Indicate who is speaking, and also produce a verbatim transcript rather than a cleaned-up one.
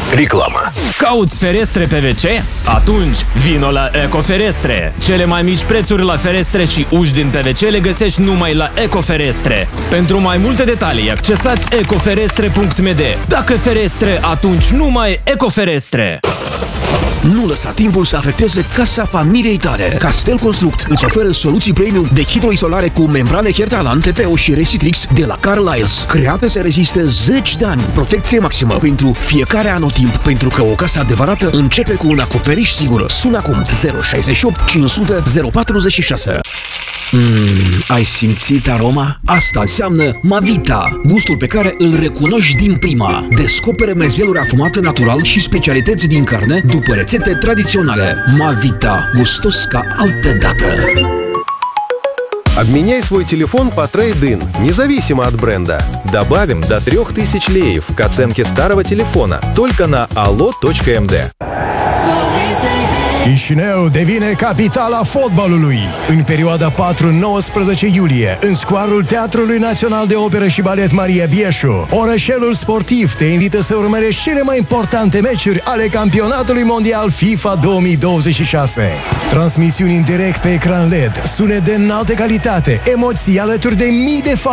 Speaker 1: Reclamă.
Speaker 2: Cauți ferestre P V C? Atunci vino la Ecoferestre. Cele mai mici prețuri la ferestre și uși din P V C le găsești numai la Ecoferestre. Pentru mai multe detalii, accesați ecoferestre punct m d. Dacă ferestre, atunci numai Ecoferestre.
Speaker 3: Nu lăsa timpul să afecteze casa familiei tale. Castel Construct îți oferă soluții premium de hidroizolare cu membrane Hertalan, T P O și Resitrix de la Carlisle, create să reziste zeci de ani. Protecție maximă pentru fiecare anotimp, pentru că o casă adevărată începe cu un acoperiș sigur. Sună acum zero șase opt cinci zero zero zero patru șase. Mm, ai simțit aroma? Asta înseamnă Mavita, gustul pe care îl recunoști din prima. Descoperă mezeluri afumate natural și specialități din carne după rețete tradiționale. Mavita, gustos ca altădată.
Speaker 4: Обменяй свой телефон по трейд-ин, независимо от бренда. Добавим до трех тысяч леев к оценке старого телефона только на alo точка m d.
Speaker 5: Chișinău devine capitala fotbalului. În perioada patru nouăsprezece iulie, în scoarul Teatrului Național de Operă și Balet Maria Bieșu, orășelul sportiv te invită să urmărești cele mai importante meciuri ale campionatului mondial FIFA două mii douăzeci și șase. Transmisiuni în direct pe ecran L E D, sunet de înaltă calitate, emoții alături de mii de fani